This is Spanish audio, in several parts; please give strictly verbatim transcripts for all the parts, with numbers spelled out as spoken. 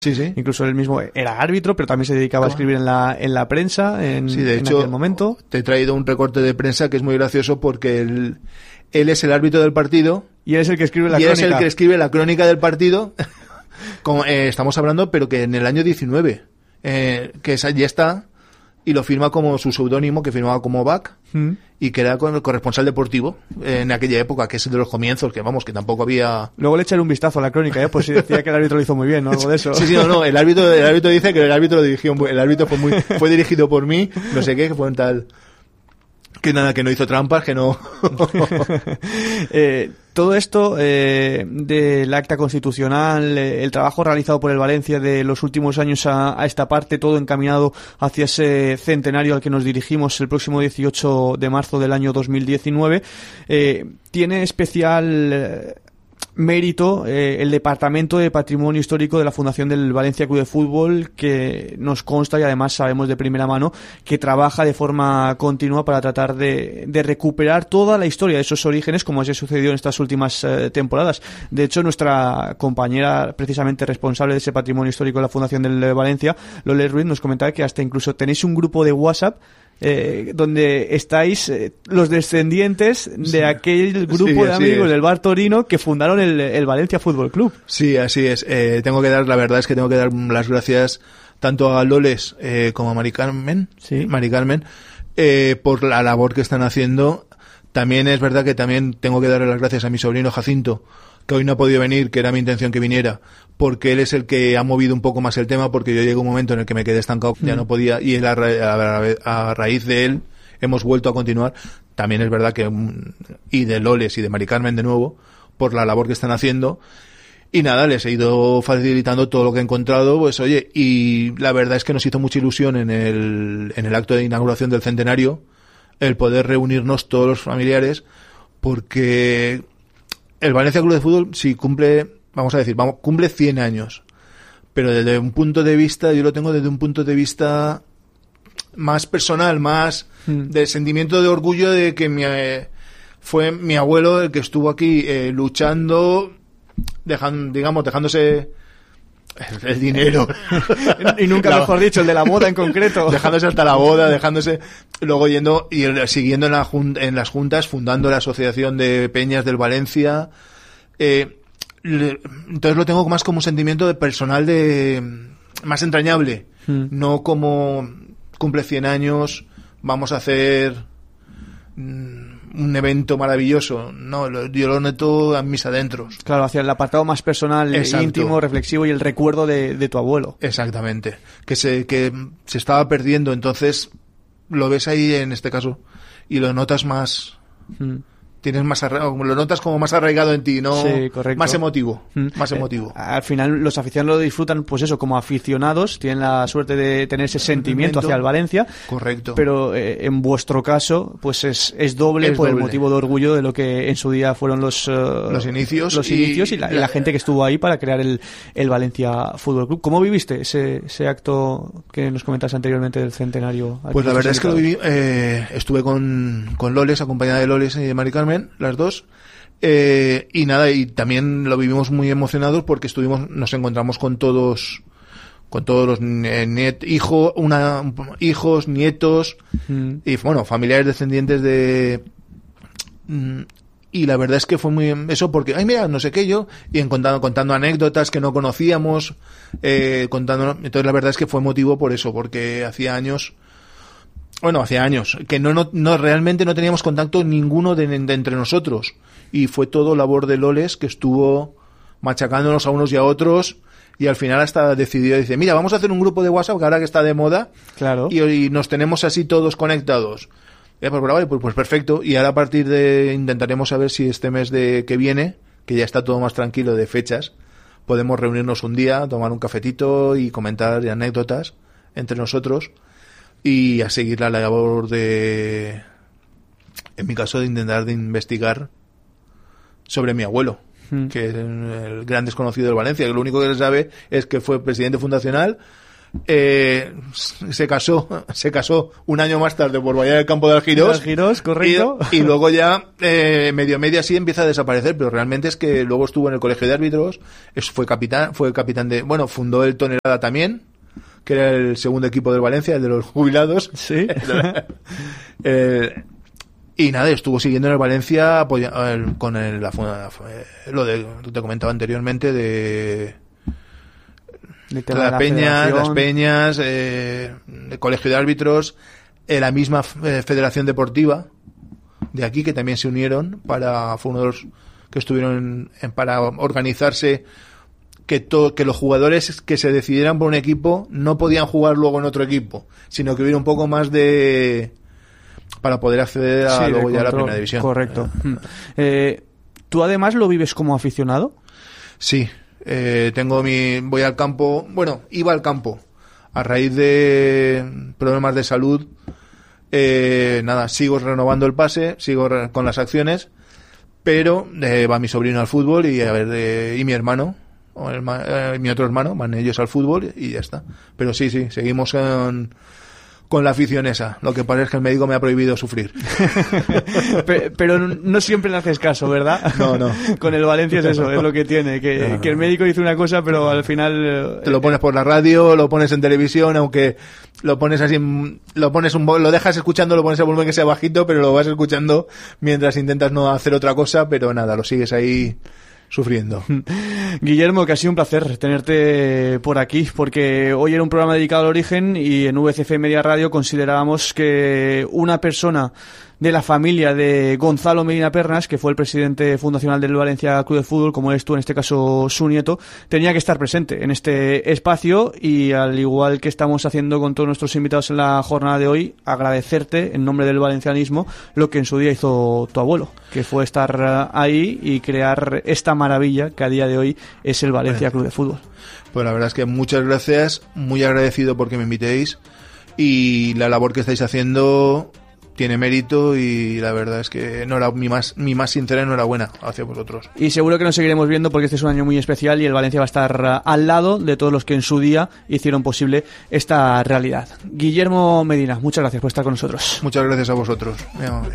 Sí, sí. Incluso él mismo era árbitro, pero también se dedicaba ¿Cómo? a escribir en la, en la prensa en, sí, de en hecho, aquel momento. Te he traído un recorte de prensa que es muy gracioso porque él, él es el árbitro del partido. Y él es el que escribe la y crónica. Y es el que escribe la crónica del partido. Como, eh, estamos hablando, pero que en el año diecinueve, eh, que esa ya está, y lo firma como su seudónimo, que firmaba como Bach, ¿Mm? y que era con el corresponsal deportivo eh, en aquella época, que es de los comienzos, que vamos, que tampoco había... Luego le echaré un vistazo a la crónica, ¿eh? Pues si decía que el árbitro lo hizo muy bien, ¿no? Algo de eso. Sí, sí, no, no, el árbitro, el árbitro dice que el árbitro lo dirigió, el árbitro fue muy, fue dirigido por mí, no sé qué, que fue un tal... Que nada, que no hizo trampas, que no... eh, todo esto eh, del acta constitucional, eh, el trabajo realizado por el Valencia de los últimos años a, a esta parte, todo encaminado hacia ese centenario al que nos dirigimos el próximo dieciocho de marzo del año dos mil diecinueve, eh, tiene especial... Eh, mérito eh, el Departamento de Patrimonio Histórico de la Fundación del Valencia Club de Fútbol, que nos consta y además sabemos de primera mano que trabaja de forma continua para tratar de, de recuperar toda la historia de esos orígenes, como se sucedió en estas últimas eh, temporadas. De hecho, nuestra compañera precisamente responsable de ese patrimonio histórico de la Fundación del Valencia, Lole Ruiz, nos comentaba que hasta incluso tenéis un grupo de WhatsApp Eh, donde estáis eh, los descendientes de sí. aquel grupo sí, de amigos es. del Bar Torino que fundaron el, el Valencia Fútbol Club. Sí, así es. Eh, tengo que dar, la verdad es que tengo que dar las gracias tanto a Loles eh, como a Mari Carmen, sí. Mari Carmen eh, por la labor que están haciendo. También es verdad que también tengo que darle las gracias a mi sobrino Jacinto, que hoy no ha podido venir, que era mi intención que viniera, porque él es el que ha movido un poco más el tema, porque yo llegué a un momento en el que me quedé estancado, mm. ya no podía, y él a, ra- a, ra- a raíz de él hemos vuelto a continuar. También es verdad que, y de Loles y de Mari Carmen de nuevo, por la labor que están haciendo, y nada, les he ido facilitando todo lo que he encontrado, pues oye, y la verdad es que nos hizo mucha ilusión en el, en el acto de inauguración del centenario, el poder reunirnos todos los familiares, porque el Valencia Club de Fútbol sí cumple, vamos a decir, vamos, cumple cien años, pero desde un punto de vista, yo lo tengo desde un punto de vista más personal, más mm. de sentimiento de orgullo de que mi, eh, fue mi abuelo el que estuvo aquí eh, luchando, dejando, digamos, dejándose el, el dinero. Y nunca la, mejor dicho, el de la boda en concreto. Dejándose hasta la boda, dejándose, luego yendo y siguiendo en, la, en las juntas, fundando la Asociación de Peñas del Valencia. Eh, le, entonces lo tengo más como un sentimiento de personal de más entrañable, mm. no como cumple cien años, vamos a hacer mm, un evento maravilloso. No, lo, yo lo noto a mis adentros. Claro, hacia el apartado más personal, Exacto. íntimo, reflexivo y el recuerdo de, de tu abuelo. Exactamente. Que se, que se estaba perdiendo, entonces lo ves ahí en este caso y lo notas más... Mm. Tienes más arraigado, lo notas como más arraigado en ti, ¿no? Sí, correcto. Más emotivo, mm. más eh, emotivo. Al final los aficionados lo disfrutan, pues eso, como aficionados, tienen la suerte de tener ese sentimiento hacia el Valencia. Correcto. Pero eh, en vuestro caso, pues es, es doble es por doble. el motivo de orgullo de lo que en su día fueron los, uh, los inicios, los y, inicios y, la, y la gente que estuvo ahí para crear el, el Valencia Fútbol Club. ¿Cómo viviste ese, ese acto que nos comentaste anteriormente del centenario? Pues la verdad es que lo viví, eh, estuve con, con Loles, acompañada de Loles y de Mari Carmen, las dos. Eh, y nada, y también lo vivimos muy emocionados porque estuvimos, nos encontramos con todos, con todos los niet, hijo, una, hijos, nietos, mm. y bueno, familiares descendientes de, mm, y la verdad es que fue muy, eso porque, ay mira, no sé qué yo, y en contando, contando anécdotas que no conocíamos, eh, contando, entonces la verdad es que fue motivo por eso, porque hacía años, bueno, hacía años, que no, no, no realmente no teníamos contacto ninguno de, de entre nosotros. Y fue todo labor de Loles, que estuvo machacándonos a unos y a otros, y al final hasta decidió, dice, mira, vamos a hacer un grupo de WhatsApp, que ahora que está de moda, claro. y, y nos tenemos así todos conectados. Eh, pues, pues, pues, pues perfecto, y ahora a partir de, intentaremos saber si este mes de que viene, que ya está todo más tranquilo de fechas, podemos reunirnos un día, tomar un cafetito y comentar anécdotas entre nosotros, y a seguir la labor de, en mi caso, de intentar de investigar sobre mi abuelo, mm. que es el gran desconocido del Valencia, que lo único que se sabe es que fue presidente fundacional, Eh, se casó se casó un año más tarde por Bahía del Campo de Algirós, Algirós, correcto. Y, y luego ya eh, medio media sí empieza a desaparecer, pero realmente es que luego estuvo en el colegio de árbitros, es, fue capitán fue capitán de, bueno, fundó el Tonelada también, que era el segundo equipo del Valencia, el de los jubilados. Sí. eh, y nada, estuvo siguiendo en el Valencia apoya, el, con el, la, lo de lo te comentaba anteriormente de las peñas, las peñas, eh, el colegio de árbitros, eh, la misma eh, federación deportiva de aquí, que también se unieron para, fue uno de los que estuvieron en, en, para organizarse, que to, que los jugadores que se decidieran por un equipo no podían jugar luego en otro equipo, sino que hubiera un poco más de, para poder acceder a sí, luego ya control, a la primera división. Correcto. Eh, eh, ¿Tú además lo vives como aficionado? Sí. Eh, tengo mi, voy al campo, bueno, iba al campo a raíz de problemas de salud. Eh, nada, sigo renovando el pase, sigo re, con las acciones, pero eh, va mi sobrino al fútbol y a ver eh, y mi hermano, o el, eh, mi otro hermano, van ellos al fútbol y ya está. Pero sí, sí, seguimos con con la afición esa. Lo que pasa es que el médico me ha prohibido sufrir. pero, pero no siempre le haces caso, ¿verdad? No, no. Con el Valencia es eso, es lo que tiene, que, no, no. que el médico dice una cosa, pero al final... Te lo pones por la radio, lo pones en televisión, aunque lo pones así, lo pones un lo dejas escuchando, lo pones a volumen que sea bajito, pero lo vas escuchando mientras intentas no hacer otra cosa, pero nada, lo sigues ahí sufriendo. Guillermo, que ha sido un placer tenerte por aquí, porque hoy era un programa dedicado al origen y en V C F Media Radio considerábamos que una persona de la familia de Gonzalo Medina Pernas, que fue el presidente fundacional del Valencia Club de Fútbol, como eres tú, en este caso su nieto, tenía que estar presente en este espacio y, al igual que estamos haciendo con todos nuestros invitados en la jornada de hoy, agradecerte en nombre del valencianismo lo que en su día hizo tu abuelo, que fue estar ahí y crear esta maravilla que a día de hoy es el Valencia Club de Fútbol. Pues la verdad es que muchas gracias, muy agradecido porque me invitéis y la labor que estáis haciendo tiene mérito y la verdad es que no era mi más mi más sincera enhorabuena hacia vosotros. Y seguro que nos seguiremos viendo porque este es un año muy especial y el Valencia va a estar al lado de todos los que en su día hicieron posible esta realidad. Guillermo Medina, muchas gracias por estar con nosotros. Muchas gracias a vosotros. Muy amables.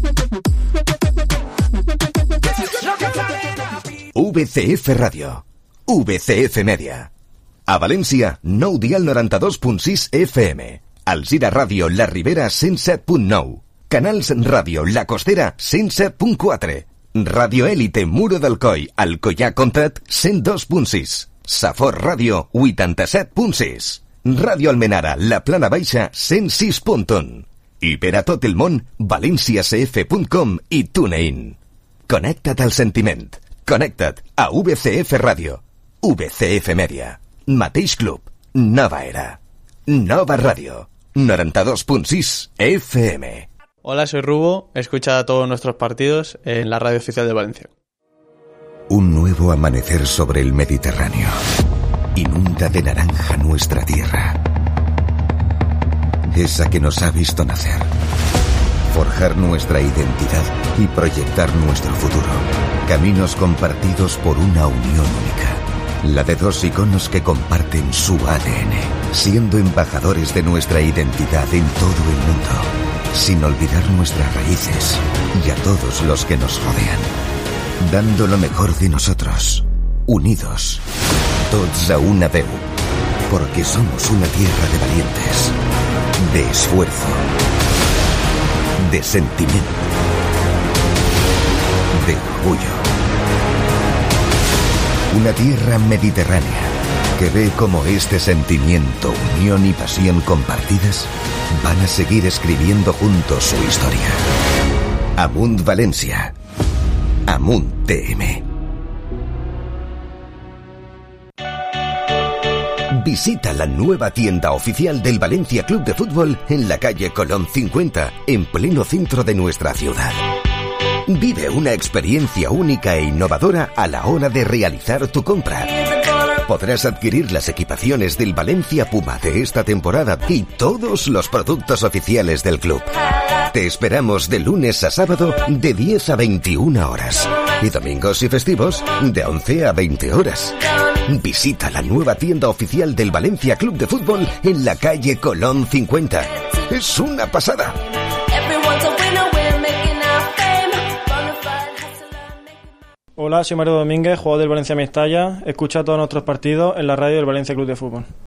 V C F Radio, V C F Media. A València, nou dial noranta-dos punt sis F M. Alzira Ràdio La Ribera cent set punt nou. Canals Ràdio La Costera cent set punt quatre. Radio Élite Muro del Coll Alcoyà Comtat cent dos punt sis. Safor Ràdio vuitanta-set punt sis. Ràdio Almenara La Plana Baixa cent sis punt un. I per a tot el món, valencia c f punt com i TuneIn. Connecta't al sentiment. Connecta't a V C F Ràdio. V C F Media. Mateix club. Nova era. Nova Ràdio. noventa y dos punto seis F M. Hola, soy Rubo. Escucha todos nuestros partidos en la radio oficial de Valencia. Un nuevo amanecer sobre el Mediterráneo. Inunda de naranja nuestra tierra. Esa que nos ha visto nacer. Forjar nuestra identidad y proyectar nuestro futuro. Caminos compartidos por una unión única. La de dos iconos que comparten su A D N, siendo embajadores de nuestra identidad en todo el mundo, sin olvidar nuestras raíces y a todos los que nos rodean, dando lo mejor de nosotros, unidos, tots a una veu, porque somos una tierra de valientes, de esfuerzo, de sentimiento, de orgullo. Una tierra mediterránea que ve cómo este sentimiento, unión y pasión compartidas van a seguir escribiendo juntos su historia. Amunt Valencia. Amunt T M. Visita la nueva tienda oficial del Valencia Club de Fútbol en la calle Colón cincuenta, en pleno centro de nuestra ciudad. Vive una experiencia única e innovadora a la hora de realizar tu compra. Podrás adquirir las equipaciones del Valencia Puma de esta temporada y todos los productos oficiales del club. Te esperamos de lunes a sábado de diez a veintiuna horas y domingos y festivos de once a veinte horas. Visita la nueva tienda oficial del Valencia Club de Fútbol en la calle Colón cincuenta. Es una pasada. Hola, soy Mario Domínguez, jugador del Valencia Mestalla. Escucha todos nuestros partidos en la radio del Valencia Club de Fútbol.